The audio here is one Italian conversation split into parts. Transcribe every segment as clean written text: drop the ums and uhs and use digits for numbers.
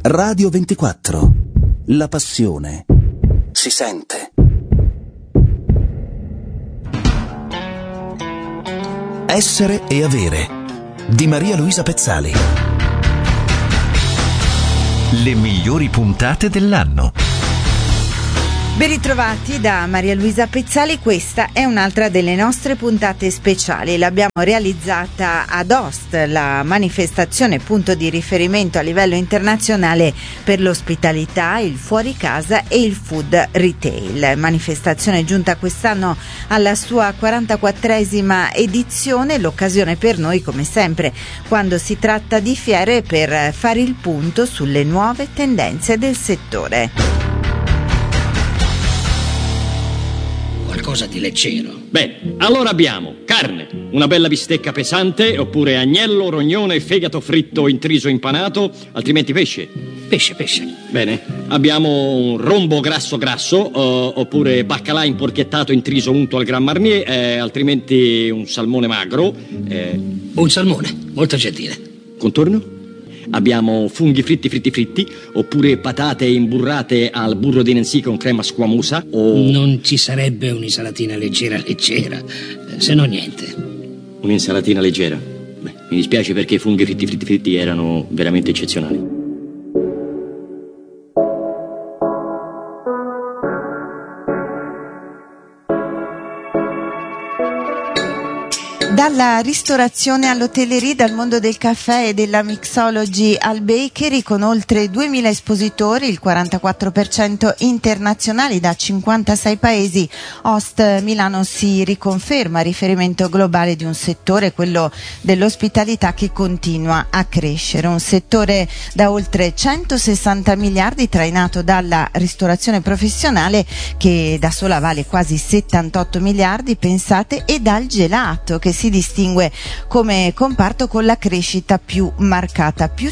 Radio 24. La passione si sente. Essere e avere di Maria Luisa Pezzali. Le migliori puntate dell'anno. Ben ritrovati da Maria Luisa Pezzali, questa è un'altra delle nostre puntate speciali. L'abbiamo realizzata ad Host, la manifestazione punto di riferimento a livello internazionale per l'ospitalità, il fuori casa e il food retail. Manifestazione giunta quest'anno alla sua 44esima edizione, l'occasione per noi, come sempre, quando si tratta di fiere, per fare il punto sulle nuove tendenze del settore. Qualcosa di leggero. Bene, allora abbiamo carne, una bella bistecca pesante, oppure agnello, rognone, fegato fritto intriso impanato, altrimenti pesce. Pesce. Bene, abbiamo un rombo grasso, oppure baccalà imporchettato intriso unto al Grand Marnier, altrimenti un salmone magro. Un salmone, molto gentile. Contorno? Abbiamo funghi fritti, oppure patate imburrate al burro di Nancy con crema squamosa o... Non ci sarebbe un'insalatina leggera, se no niente. Un'insalatina leggera? Beh, mi dispiace perché i funghi fritti erano veramente eccezionali. Dalla ristorazione all'hotellerie, dal mondo del caffè e della mixology al bakery, con oltre 2000 espositori, il 44% internazionali da 56 paesi, Host Milano si riconferma riferimento globale di un settore, quello dell'ospitalità, che continua a crescere. Un settore da oltre 160 miliardi trainato dalla ristorazione professionale, che da sola vale quasi 78 miliardi, pensate, e dal gelato, che si distingue come comparto con la crescita più marcata, più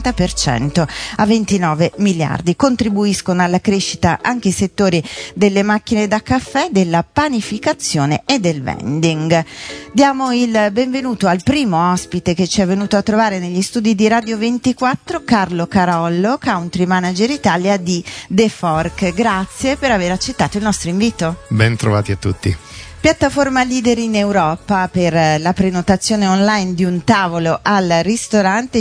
50%, a 29 miliardi. Contribuiscono alla crescita anche i settori delle macchine da caffè, della panificazione e del vending. Diamo il benvenuto al primo ospite che ci è venuto a trovare negli studi di Radio 24, Carlo Carollo, Country Manager Italia di The Fork. Grazie per aver accettato il nostro invito. Ben trovati a tutti. Piattaforma leader in Europa per la prenotazione online di un tavolo al ristorante,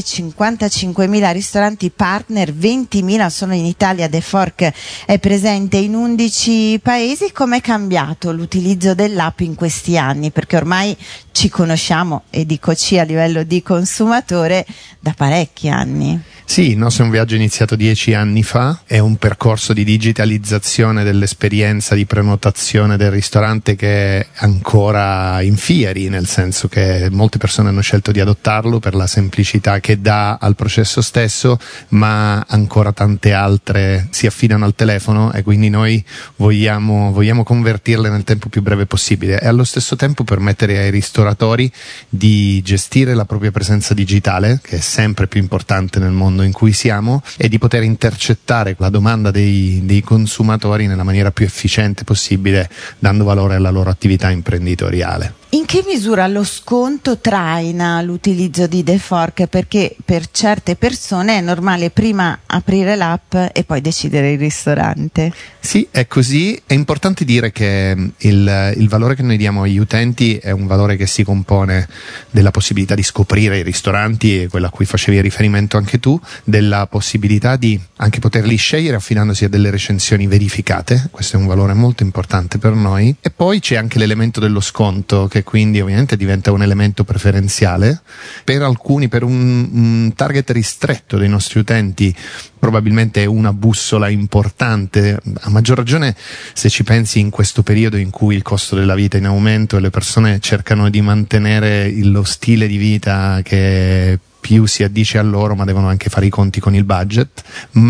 55.000 ristoranti partner, 20.000 sono in Italia. The Fork è presente in 11 paesi. Com'è cambiato l'utilizzo dell'app in questi anni? Perché ormai ci conosciamo, e dico ci a livello di consumatore, da parecchi anni. Sì, il nostro è un viaggio iniziato 10 anni fa, è un percorso di digitalizzazione dell'esperienza di prenotazione del ristorante che è ancora in fieri, nel senso che molte persone hanno scelto di adottarlo per la semplicità che dà al processo stesso, ma ancora tante altre si affidano al telefono, e quindi noi vogliamo convertirle nel tempo più breve possibile e allo stesso tempo permettere ai ristoratori di gestire la propria presenza digitale, che è sempre più importante nel mondo in cui siamo, e di poter intercettare la domanda dei consumatori nella maniera più efficiente possibile, dando valore alla loro attività imprenditoriale. In che misura lo sconto traina l'utilizzo di The Fork? Perché per certe persone è normale prima aprire l'app e poi decidere il ristorante. Sì, è così. È importante dire che il valore che noi diamo agli utenti è un valore che si compone della possibilità di scoprire i ristoranti, quella a cui facevi riferimento anche tu, della possibilità di anche poterli scegliere affidandosi a delle recensioni verificate. Questo è un valore molto importante per noi. E poi c'è anche l'elemento dello sconto, che quindi ovviamente diventa un elemento preferenziale per alcuni, per un target ristretto dei nostri utenti. Probabilmente è una bussola importante, a maggior ragione se ci pensi in questo periodo in cui il costo della vita è in aumento e le persone cercano di mantenere lo stile di vita che più si addice a loro, ma devono anche fare i conti con il budget.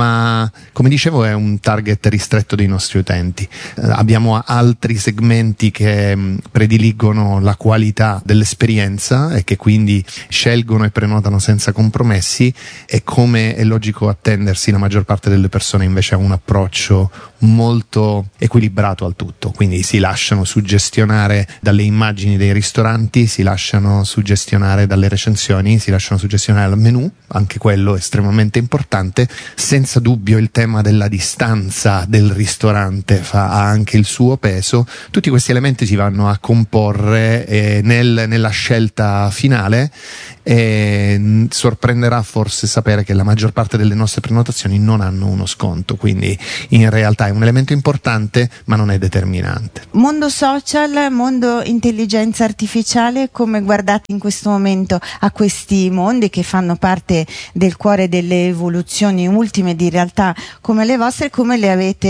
Ma come dicevo è un target ristretto dei nostri utenti. Abbiamo altri segmenti che prediligono la qualità dell'esperienza e che quindi scelgono e prenotano senza compromessi, e come è logico attendersi, la maggior parte delle persone invece ha un approccio molto equilibrato al tutto, quindi si lasciano suggestionare dalle immagini dei ristoranti, si lasciano suggestionare dalle recensioni, si lasciano suggestionare professionale al menù, anche quello estremamente importante. Senza dubbio il tema della distanza del ristorante ha anche il suo peso. Tutti questi elementi si vanno a comporre nella scelta finale, e sorprenderà forse sapere che la maggior parte delle nostre prenotazioni non hanno uno sconto, quindi in realtà è un elemento importante ma non è determinante. Mondo social, mondo intelligenza artificiale, come guardate in questo momento a questi mondi che fanno parte del cuore delle evoluzioni ultime di realtà come le vostre, come le avete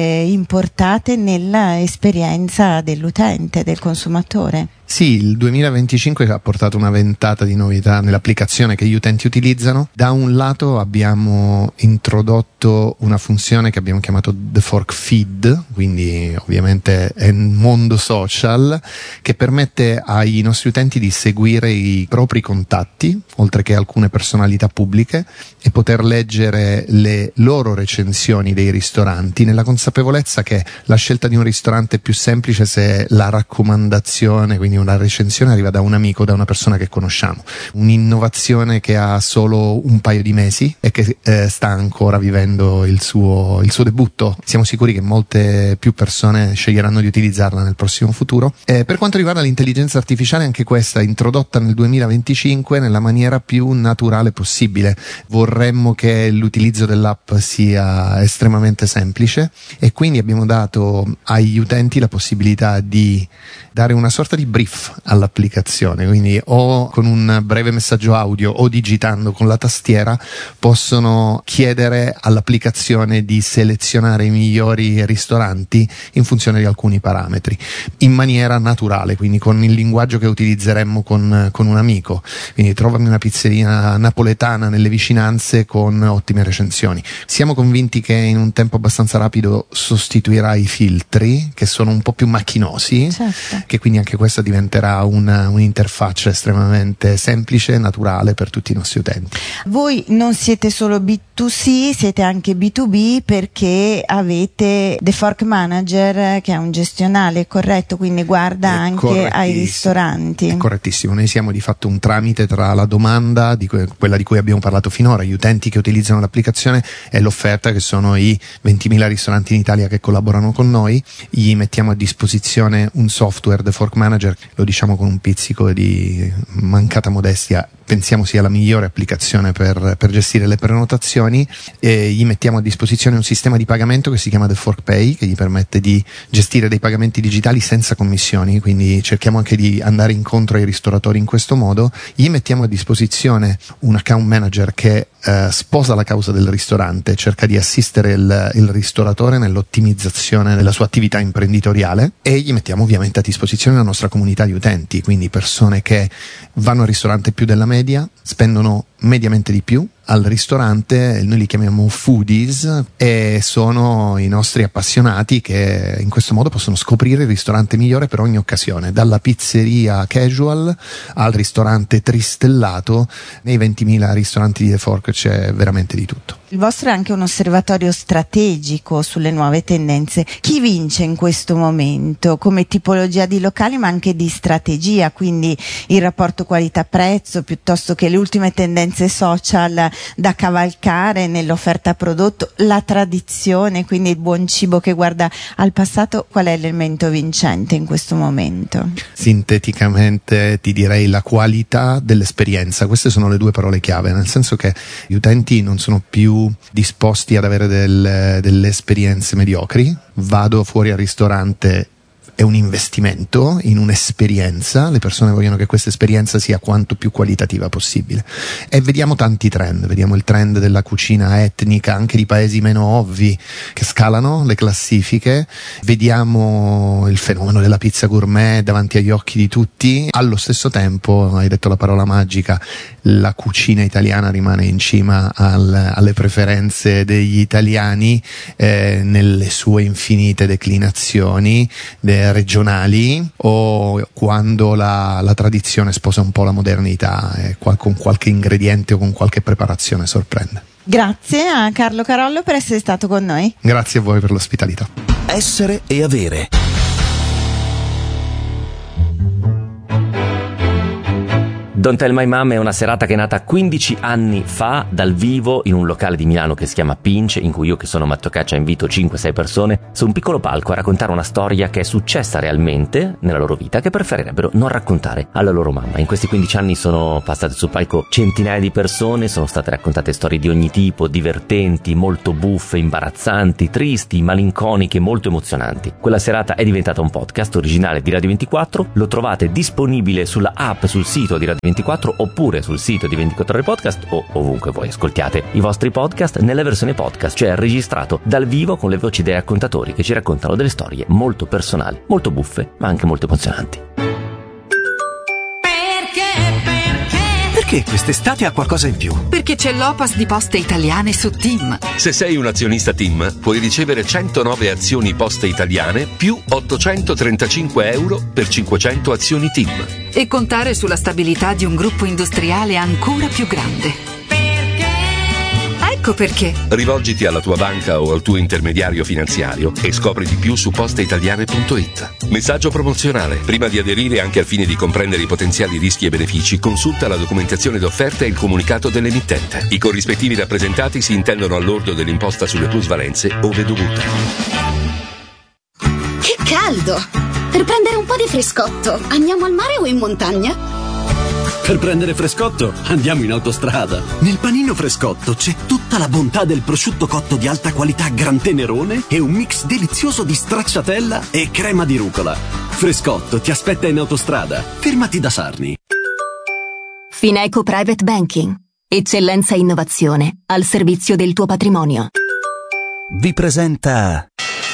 importate nella esperienza dell'utente, del consumatore? Sì, il 2025 ha portato una ventata di novità nell'applicazione che gli utenti utilizzano. Da un lato abbiamo introdotto una funzione che abbiamo chiamato The Fork Feed, quindi ovviamente è un mondo social, che permette ai nostri utenti di seguire i propri contatti, oltre che alcune personalità pubbliche, e poter leggere le loro recensioni dei ristoranti, nella consapevolezza che la scelta di un ristorante è più semplice se la raccomandazione, quindi una recensione, arriva da un amico, da una persona che conosciamo. Un'innovazione che ha solo un paio di mesi e che sta ancora vivendo il suo debutto. Siamo sicuri che molte più persone sceglieranno di utilizzarla nel prossimo futuro. Per quanto riguarda l'intelligenza artificiale, anche questa introdotta nel 2025 nella maniera più naturale possibile. Vorremmo che l'utilizzo dell'app sia estremamente semplice, e quindi abbiamo dato agli utenti la possibilità di dare una sorta di brief all'applicazione, quindi o con un breve messaggio audio o digitando con la tastiera possono chiedere all'applicazione di selezionare i migliori ristoranti in funzione di alcuni parametri, in maniera naturale, quindi con il linguaggio che utilizzeremmo con un amico. Quindi trovami una pizzeria napoletana nelle vicinanze con ottime recensioni. Siamo convinti che in un tempo abbastanza rapido sostituirà i filtri, che sono un po' più macchinosi, certo, che quindi anche questo diventerà un'interfaccia estremamente semplice e naturale per tutti i nostri utenti. Voi non siete solo B2C, siete anche B2B, perché avete The Fork Manager, che è un gestionale, corretto? Quindi guarda anche ai ristoranti. È correttissimo, noi siamo di fatto un tramite tra la domanda, quella di cui abbiamo parlato finora, gli utenti che utilizzano l'applicazione, e l'offerta, che sono i 20.000 ristoranti in Italia che collaborano con noi. Gli mettiamo a disposizione un software, The Fork Manager, lo diciamo con un pizzico di mancata modestia, pensiamo sia la migliore applicazione per gestire le prenotazioni, e gli mettiamo a disposizione un sistema di pagamento che si chiama The Fork Pay, che gli permette di gestire dei pagamenti digitali senza commissioni, quindi cerchiamo anche di andare incontro ai ristoratori in questo modo. Gli mettiamo a disposizione un account manager che sposa la causa del ristorante, cerca di assistere il ristoratore nell'ottimizzazione della sua attività imprenditoriale, e gli mettiamo ovviamente a disposizione la nostra comunità di utenti, quindi persone che vanno al ristorante più della media, spendono mediamente di più al ristorante, noi li chiamiamo foodies, e sono i nostri appassionati che in questo modo possono scoprire il ristorante migliore per ogni occasione, dalla pizzeria casual al ristorante tristellato. Nei 20.000 ristoranti di The Fork c'è veramente di tutto. Il vostro è anche un osservatorio strategico sulle nuove tendenze. Chi vince in questo momento come tipologia di locali, ma anche di strategia, quindi il rapporto qualità-prezzo piuttosto che le ultime tendenze social da cavalcare nell'offerta prodotto, la tradizione, quindi il buon cibo che guarda al passato? Qual è l'elemento vincente in questo momento? Sinteticamente ti direi la qualità dell'esperienza. Queste sono le due parole chiave, nel senso che gli utenti non sono più disposti ad avere delle esperienze mediocri. Vado fuori al ristorante, è un investimento in un'esperienza, le persone vogliono che questa esperienza sia quanto più qualitativa possibile, e vediamo tanti trend. Vediamo il trend della cucina etnica anche di paesi meno ovvi che scalano le classifiche, vediamo il fenomeno della pizza gourmet davanti agli occhi di tutti. Allo stesso tempo, hai detto la parola magica, la cucina italiana rimane in cima alle preferenze degli italiani, nelle sue infinite declinazioni regionali, o quando la tradizione sposa un po' la modernità, con qualche ingrediente o con qualche preparazione sorprende. Grazie a Carlo Carollo per essere stato con noi. Grazie a voi per l'ospitalità. Essere e avere. Don't Tell My Mom è una serata che è nata 15 anni fa dal vivo in un locale di Milano che si chiama Pinch, in cui io, che sono Matteo Caccia, invito 5-6 persone su un piccolo palco a raccontare una storia che è successa realmente nella loro vita, che preferirebbero non raccontare alla loro mamma. In questi 15 anni sono passate sul palco centinaia di persone, sono state raccontate storie di ogni tipo, divertenti, molto buffe, imbarazzanti, tristi, malinconiche, molto emozionanti. Quella serata è diventata un podcast originale di Radio 24, lo trovate disponibile sulla app, sul sito di Radio 24 oppure sul sito di 24 Ore Podcast o ovunque voi ascoltiate i vostri podcast, nella versione podcast, cioè registrato dal vivo con le voci dei raccontatori che ci raccontano delle storie molto personali, molto buffe, ma anche molto emozionanti. Perché quest'estate ha qualcosa in più? Perché c'è l'Opas di Poste Italiane su TIM. Se sei un azionista TIM, puoi ricevere 109 azioni Poste Italiane più 835 euro per 500 azioni TIM. E contare sulla stabilità di un gruppo industriale ancora più grande. Ecco perché. Rivolgiti alla tua banca o al tuo intermediario finanziario e scopri di più su posteitaliane.it. Messaggio promozionale. Prima di aderire, anche al fine di comprendere i potenziali rischi e benefici, consulta la documentazione d'offerta e il comunicato dell'emittente. I corrispettivi rappresentati si intendono al lordo dell'imposta sulle plusvalenze ove dovuta. Che caldo! Per prendere un po' di frescotto, andiamo al mare o in montagna? Per prendere frescotto, andiamo in autostrada. Nel panino Frescotto c'è tutta la bontà del prosciutto cotto di alta qualità Gran Tenerone e un mix delizioso di stracciatella e crema di rucola. Frescotto ti aspetta in autostrada. Fermati da Sarni. Fineco Private Banking. Eccellenza e innovazione al servizio del tuo patrimonio. Vi presenta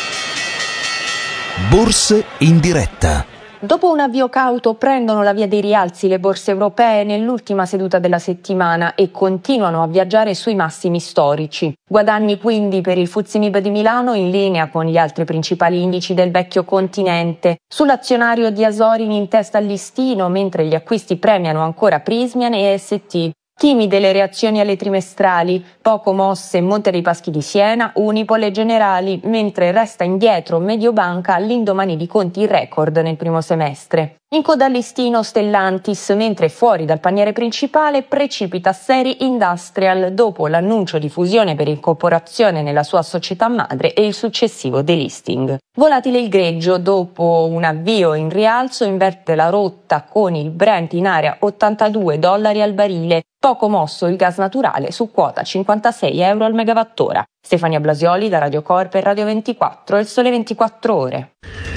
Borse in diretta. Dopo un avvio cauto prendono la via dei rialzi le borse europee nell'ultima seduta della settimana e continuano a viaggiare sui massimi storici. Guadagni quindi per il FTSE MIB di Milano in linea con gli altri principali indici del vecchio continente. Sull'azionario di Asorin in testa al listino, mentre gli acquisti premiano ancora Prysmian e ST. Timide le reazioni alle trimestrali, poco mosse Monte dei Paschi di Siena, Unipol e Generali, mentre resta indietro Mediobanca all'indomani di conti record nel primo semestre. In coda al listino Stellantis, mentre fuori dal paniere principale precipita Seri Industrial dopo l'annuncio di fusione per incorporazione nella sua società madre e il successivo delisting. Volatile il greggio, dopo un avvio in rialzo inverte la rotta con il Brent in area $82 al barile, poco mosso il gas naturale su quota 56 euro al megawattora. Stefania Blasioli da Radio Corp e Radio 24 e il Sole 24 Ore.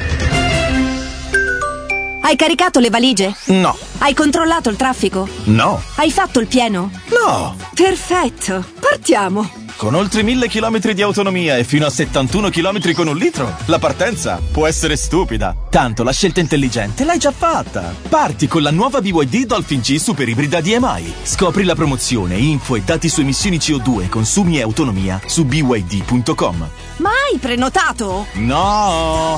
Hai caricato le valigie? No. Hai controllato il traffico? No. Hai fatto il pieno? No. Perfetto, partiamo! Con oltre 1000 km di autonomia e fino a 71 km con 1 litro, la partenza può essere stupida. Tanto la scelta intelligente l'hai già fatta. Parti con la nuova BYD Dolphin G Super Ibrida DMI. Scopri la promozione, info e dati su emissioni CO2, consumi e autonomia su byd.com. Ma hai prenotato? No!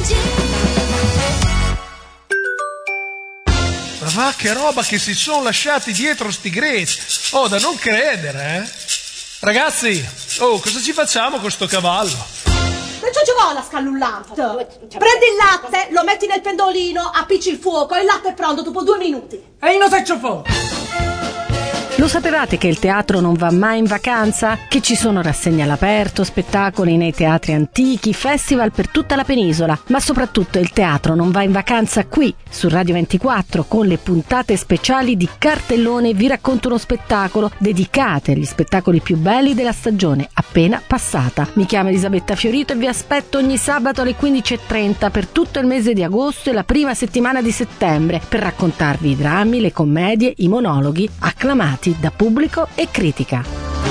Ma va, che roba che si sono lasciati dietro sti greci. Oh, da non credere, eh? Ragazzi, cosa ci facciamo con sto cavallo? Non ci vuole scallullato. Prendi il latte, lo metti nel pendolino, appicci il fuoco e il latte è pronto dopo 2 minuti. E io non faccio fuoco. Lo sapevate che il teatro non va mai in vacanza? Che ci sono rassegne all'aperto, spettacoli nei teatri antichi, festival per tutta la penisola, ma soprattutto il teatro non va in vacanza qui, su Radio 24, con le puntate speciali di Cartellone Vi racconto uno spettacolo, dedicate agli spettacoli più belli della stagione appena passata. Mi chiamo Elisabetta Fiorito e vi aspetto ogni sabato alle 15:30 per tutto il mese di agosto e la prima settimana di settembre, per raccontarvi i drammi, le commedie, i monologhi, acclamati da pubblico e critica.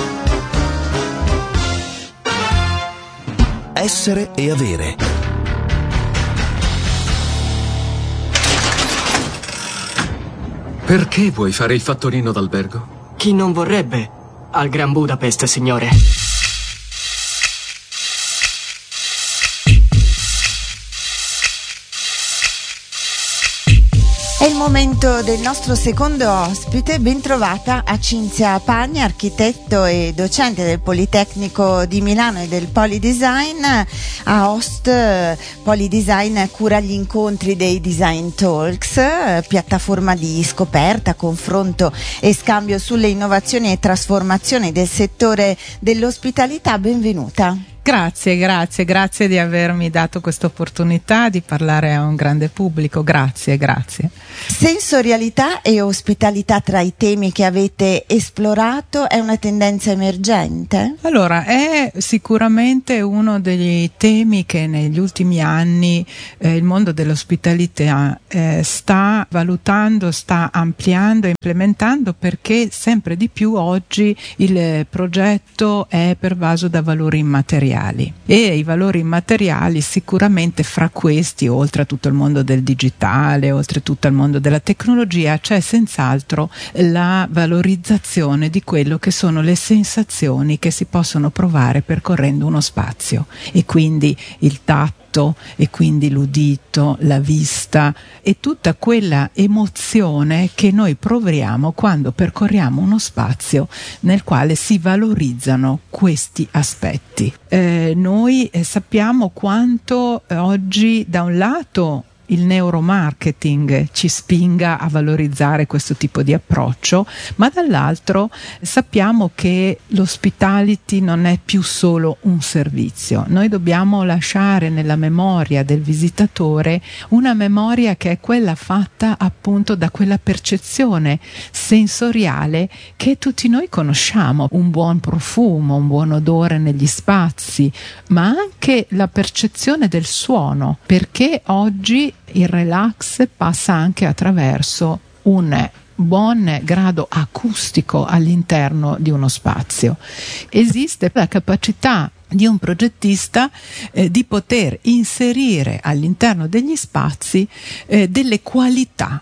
Essere e avere. Perché vuoi fare il fattorino d'albergo? Chi non vorrebbe? Al Gran Budapest, signore. È il momento del nostro secondo ospite. Ben trovata a Cinzia Pagna, architetto e docente del Politecnico di Milano e del Polidesign. A Host Polidesign cura gli incontri dei Design Talks, piattaforma di scoperta, confronto e scambio sulle innovazioni e trasformazioni del settore dell'ospitalità. Benvenuta. Grazie di avermi dato questa opportunità di parlare a un grande pubblico. Grazie. Sensorialità e ospitalità tra i temi che avete esplorato, è una tendenza emergente? Allora, è sicuramente uno degli temi che negli ultimi anni il mondo dell'ospitalità sta valutando, sta ampliando e implementando, perché sempre di più oggi il progetto è pervaso da valori immateriali. E i valori immateriali, sicuramente fra questi, oltre a tutto il mondo del digitale, oltre tutto il mondo della tecnologia, c'è senz'altro la valorizzazione di quello che sono le sensazioni che si possono provare percorrendo uno spazio, e quindi il tatto, e quindi l'udito, la vista e tutta quella emozione che noi proviamo quando percorriamo uno spazio nel quale si valorizzano questi aspetti. Noi sappiamo quanto oggi da un lato il neuromarketing ci spinga a valorizzare questo tipo di approccio, ma dall'altro sappiamo che l'hospitality non è più solo un servizio. Noi dobbiamo lasciare nella memoria del visitatore una memoria che è quella fatta appunto da quella percezione sensoriale che tutti noi conosciamo, un buon profumo, un buon odore negli spazi, ma anche la percezione del suono, perché oggi il relax passa anche attraverso un buon grado acustico all'interno di uno spazio. Esiste la capacità di un progettista di poter inserire all'interno degli spazi delle qualità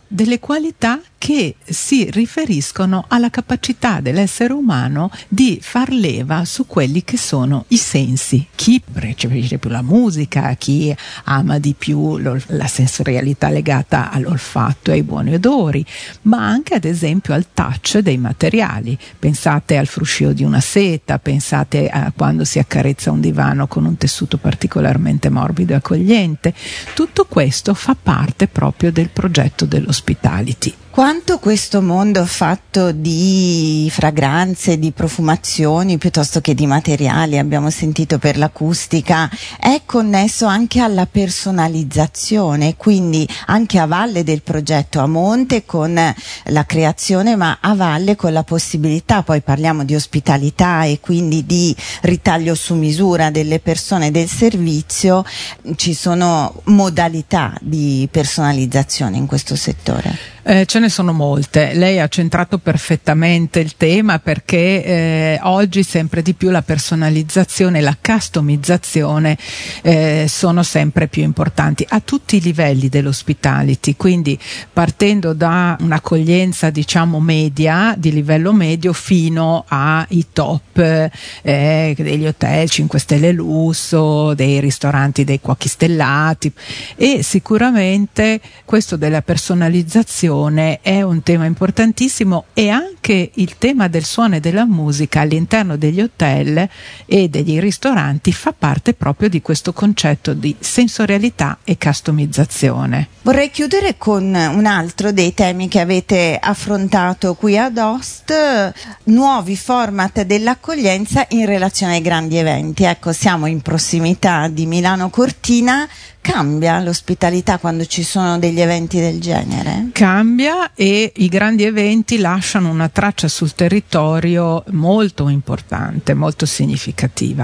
che si riferiscono alla capacità dell'essere umano di far leva su quelli che sono i sensi. Chi percepisce più la musica, chi ama di più la sensorialità legata all'olfatto e ai buoni odori, ma anche ad esempio al touch dei materiali. Pensate al fruscio di una seta, pensate a quando si accarezza un divano con un tessuto particolarmente morbido e accogliente. Tutto questo fa parte proprio del progetto dell'hospitality. Quanto questo mondo fatto di fragranze, di profumazioni piuttosto che di materiali, abbiamo sentito per l'acustica, è connesso anche alla personalizzazione, quindi anche a valle del progetto, a monte con la creazione, ma a valle con la possibilità, poi parliamo di ospitalità e quindi di ritaglio su misura delle persone, del servizio. Ci sono modalità di personalizzazione in questo settore? Ce ne sono molte. Lei ha centrato perfettamente il tema, perché oggi sempre di più la personalizzazione e la customizzazione sono sempre più importanti a tutti i livelli dell'hospitality, quindi partendo da un'accoglienza diciamo media, di livello medio, fino ai top degli hotel 5 stelle lusso, dei ristoranti dei cuochi stellati. E sicuramente questo della personalizzazione è un tema importantissimo, e anche il tema del suono e della musica all'interno degli hotel e degli ristoranti fa parte proprio di questo concetto di sensorialità e customizzazione. Vorrei chiudere con un altro dei temi che avete affrontato qui ad Host, nuovi format dell'accoglienza in relazione ai grandi eventi. Ecco, siamo in prossimità di Milano Cortina. Cambia l'ospitalità quando ci sono degli eventi del genere? Cambia, e i grandi eventi lasciano una traccia sul territorio molto importante, molto significativa.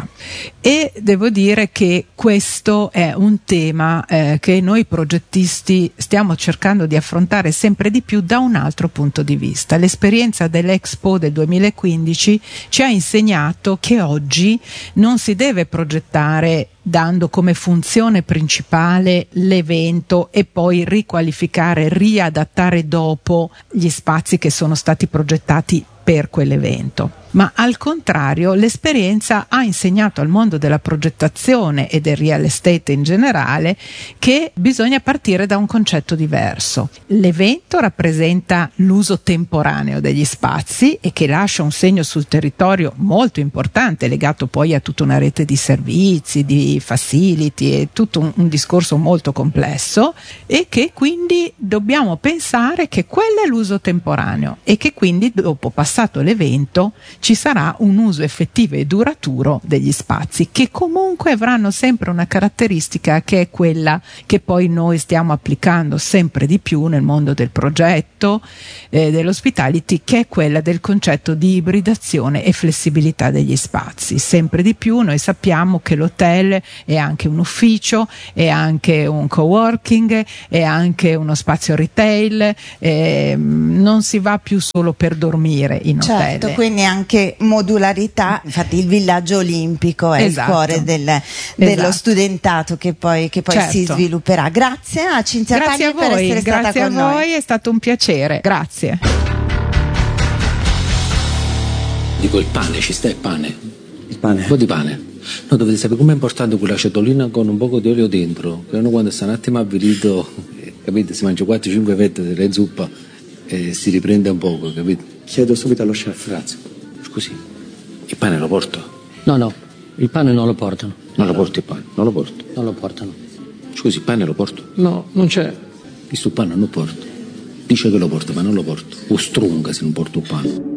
E devo dire che questo è un tema che noi progettisti stiamo cercando di affrontare sempre di più da un altro punto di vista. L'esperienza dell'Expo del 2015 ci ha insegnato che oggi non si deve progettare dando come funzione principale l'evento e poi riqualificare, riadattare dopo gli spazi che sono stati progettati per quell'evento, ma al contrario l'esperienza ha insegnato al mondo della progettazione e del real estate in generale che bisogna partire da un concetto diverso. L'evento rappresenta l'uso temporaneo degli spazi e che lascia un segno sul territorio molto importante, legato poi a tutta una rete di servizi, di facility e tutto un discorso molto complesso, e che quindi dobbiamo pensare che quello è l'uso temporaneo e che quindi dopo, passato l'evento, ci sarà un uso effettivo e duraturo degli spazi, che comunque avranno sempre una caratteristica che è quella che poi noi stiamo applicando sempre di più nel mondo del progetto, dell'hospitality, che è quella del concetto di ibridazione e flessibilità degli spazi. Sempre di più noi sappiamo che l'hotel è anche un ufficio, è anche un coworking, è anche uno spazio retail, non si va più solo per dormire in hotel. Certo, quindi anche modularità, infatti il villaggio olimpico è il cuore dello studentato che poi Certo. si svilupperà. Grazie a Cinzia Pagni per essere stata con noi. Grazie a voi, è stato un piacere, grazie. Dico il pane, ci sta il pane? Il pane? Un po' di pane. No, dovete sapere com'è importante quella ciotolina con un poco di olio dentro, che uno quando sta un attimo avvilito, capite, si mangia 4-5 fette della zuppa e si riprende un poco, capite? Chiedo subito allo chef. Grazie. Scusi, il pane lo porto? No, il pane non lo portano. Non lo porto il pane? Non lo porto. Non lo portano. Scusi, il pane lo porto? No, non c'è. Questo pane non lo porto. Dice che lo porto, ma non lo porto. O strunga se non porto il pane.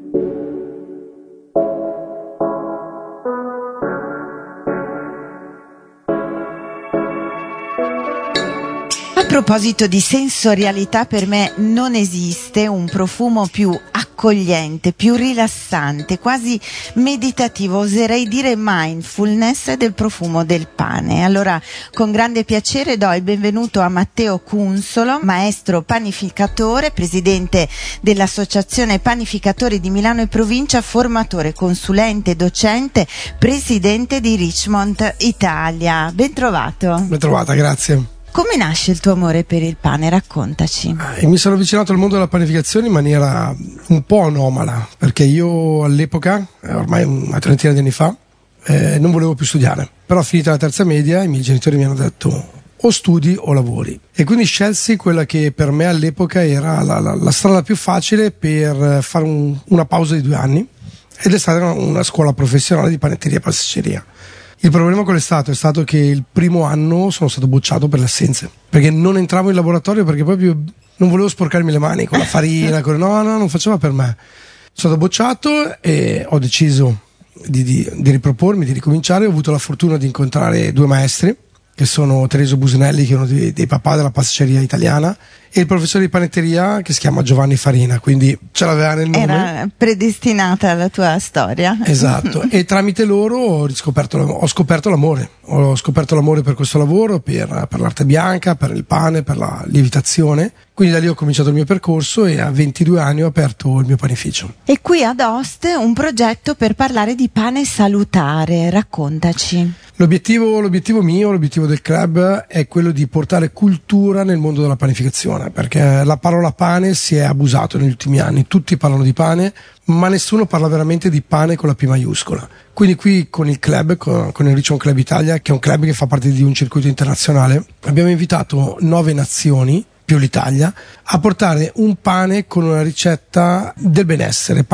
A proposito di sensorialità, per me non esiste un profumo più accogliente, più rilassante, quasi meditativo, oserei dire mindfulness, del profumo del pane. Allora, con grande piacere do il benvenuto a Matteo Cunsolo, maestro panificatore, presidente dell'Associazione Panificatori di Milano e Provincia, formatore, consulente, docente, presidente di Richmond Italia. Ben trovato. Ben trovata, grazie. Come nasce il tuo amore per il pane? Raccontaci. Mi sono avvicinato al mondo della panificazione in maniera un po' anomala, perché io all'epoca, ormai una trentina di anni fa, non volevo più studiare. Però finita la terza media i miei genitori mi hanno detto o studi o lavori. E quindi scelsi quella che per me all'epoca era la strada più facile per fare una pausa di 2 anni, ed è stata una scuola professionale di panetteria e pasticceria. Il problema qual è stato? È stato che il primo anno sono stato bocciato per le assenze, perché non entravo in laboratorio, perché proprio non volevo sporcarmi le mani con la farina, no, non faceva per me. Sono stato bocciato e ho deciso di ripropormi, di ricominciare. Ho avuto la fortuna di incontrare 2 maestri, che sono Teresio Businelli, che è uno dei papà della pasticceria italiana, e il professore di panetteria che si chiama Giovanni Farina, quindi ce l'aveva nel nome. Era predestinata alla tua storia. Esatto, e tramite loro ho scoperto l'amore. Ho scoperto l'amore per questo lavoro, per l'arte bianca, per il pane, per la lievitazione. Quindi da lì ho cominciato il mio percorso e a 22 anni ho aperto il mio panificio. E qui ad Ost un progetto per parlare di pane salutare. Raccontaci. L'obiettivo mio, l'obiettivo del club è quello di portare cultura nel mondo della panificazione, perché la parola pane si è abusato negli ultimi anni. Tutti parlano di pane, ma nessuno parla veramente di pane con la P maiuscola. Quindi qui con il club, con il Richmond Club Italia, che è un club che fa parte di un circuito internazionale, abbiamo invitato 9 nazioni più l'Italia a portare un pane con una ricetta del benessere,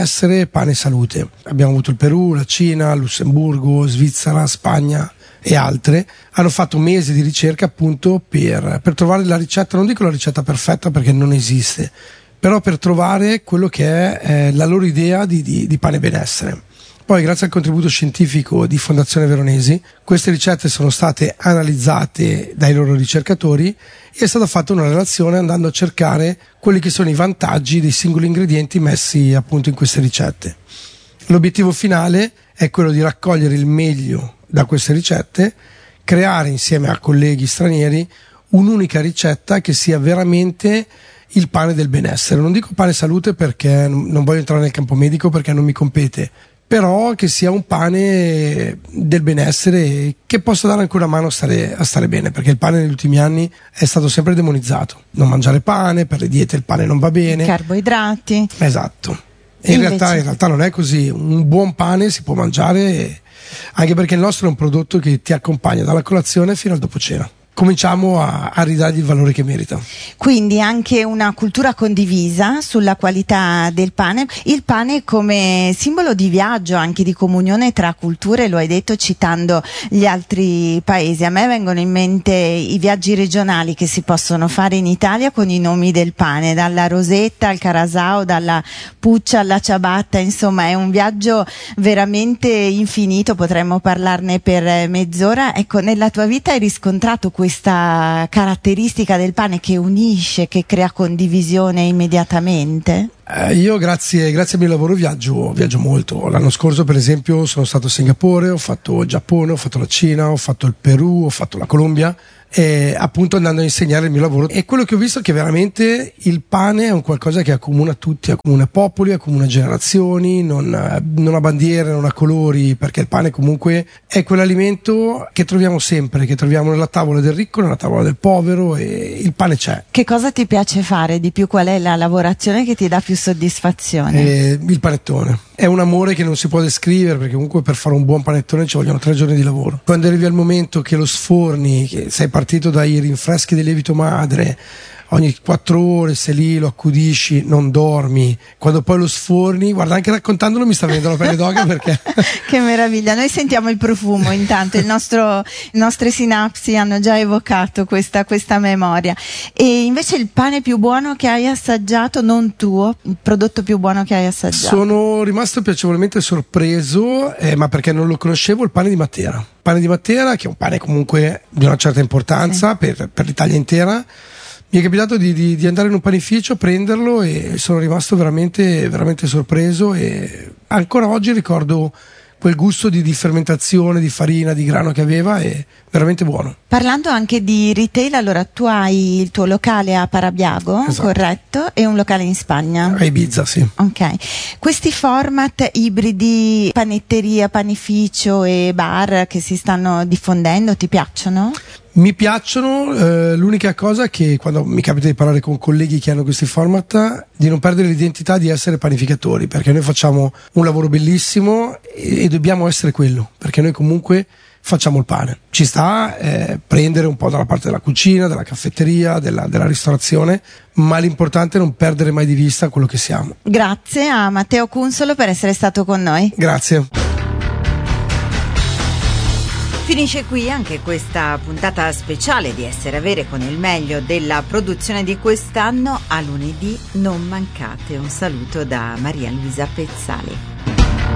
pane salute. Abbiamo avuto il Perù, la Cina, Lussemburgo, Svizzera, Spagna e altre. Hanno fatto mesi di ricerca appunto per trovare la ricetta, non dico la ricetta perfetta perché non esiste, però per trovare quello che è la loro idea di pane benessere. Poi, grazie al contributo scientifico di Fondazione Veronesi, queste ricette sono state analizzate dai loro ricercatori e è stata fatta una relazione andando a cercare quelli che sono i vantaggi dei singoli ingredienti messi appunto in queste ricette. L'obiettivo finale è quello di raccogliere il meglio da queste ricette, creare insieme a colleghi stranieri un'unica ricetta che sia veramente il pane del benessere. Non dico pane salute perché non voglio entrare nel campo medico, perché non mi compete, però che sia un pane del benessere che possa dare anche una mano a stare bene, perché il pane negli ultimi anni è stato sempre demonizzato. Non mangiare pane, per le diete il pane non va bene. Carboidrati. Esatto. E in realtà non è così. Un buon pane si può mangiare, anche perché il nostro è un prodotto che ti accompagna dalla colazione fino al dopo cena. Cominciamo a ridargli il valore che merita. Quindi anche una cultura condivisa sulla qualità del pane. Il pane come simbolo di viaggio, anche di comunione tra culture, lo hai detto citando gli altri paesi. A me vengono in mente i viaggi regionali che si possono fare in Italia con i nomi del pane, dalla rosetta al carasau, dalla puccia alla ciabatta, insomma è un viaggio veramente infinito, potremmo parlarne per mezz'ora. Ecco, nella tua vita hai riscontrato questa caratteristica del pane che unisce, che crea condivisione immediatamente? Io grazie al mio lavoro viaggio molto. L'anno scorso per esempio sono stato a Singapore, ho fatto il Giappone, ho fatto la Cina, ho fatto il Perù, ho fatto la Colombia, appunto andando a insegnare il mio lavoro. E quello che ho visto è che veramente il pane è un qualcosa che accomuna tutti, accomuna popoli, accomuna generazioni, non ha bandiere, non ha colori, perché il pane comunque è quell'alimento che troviamo sempre, che troviamo nella tavola del ricco, nella tavola del povero, e il pane c'è. Che cosa ti piace fare di più? Qual è la lavorazione che ti dà più soddisfazione? Il panettone. È un amore che non si può descrivere, perché comunque per fare un buon panettone ci vogliono 3 giorni di lavoro. Quando arrivi al momento che lo sforni, che sei partito dai rinfreschi del lievito madre, ogni 4 ore sei lì, lo accudisci, non dormi, quando poi lo sforni, guarda, anche raccontandolo mi sta venendo la pelle d'oca perché che meraviglia. Noi sentiamo il profumo intanto, le nostre sinapsi hanno già evocato questa memoria. E invece il pane più buono che hai assaggiato, non tuo, il prodotto più buono che hai assaggiato? Sono rimasto piacevolmente sorpreso, ma perché non lo conoscevo, il pane di Matera. Pane di Matera, che è un pane comunque di una certa importanza, sì, per l'Italia intera. Mi è capitato di andare in un panificio, prenderlo, e sono rimasto veramente, veramente sorpreso, e ancora oggi ricordo quel gusto di fermentazione, di farina, di grano che aveva, è veramente buono. Parlando anche di retail, allora tu hai il tuo locale a Parabiago, esatto, corretto? E un locale in Spagna? A Ibiza, sì. Ok. Questi format ibridi, panetteria, panificio e bar che si stanno diffondendo, ti piacciono? Mi piacciono, l'unica cosa è che quando mi capita di parlare con colleghi che hanno questi format, di non perdere l'identità di essere panificatori, perché noi facciamo un lavoro bellissimo e dobbiamo essere quello, perché noi comunque facciamo il pane. Ci sta prendere un po' dalla parte della cucina, della caffetteria, della ristorazione, ma l'importante è non perdere mai di vista quello che siamo. Grazie a Matteo Cunsolo per essere stato con noi. Grazie. Finisce qui anche questa puntata speciale di Essere Avere con il meglio della produzione di quest'anno. A lunedì non mancate. Un saluto da Maria Luisa Pezzali.